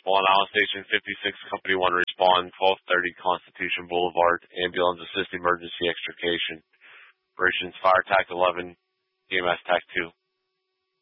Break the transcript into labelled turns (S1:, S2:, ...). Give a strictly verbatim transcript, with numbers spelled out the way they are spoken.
S1: Spawn Island Station fifty-six, Company one respond, twelve thirty Constitution Boulevard, ambulance assist emergency extrication. Operations Fire Tac eleven, E M S Tac two.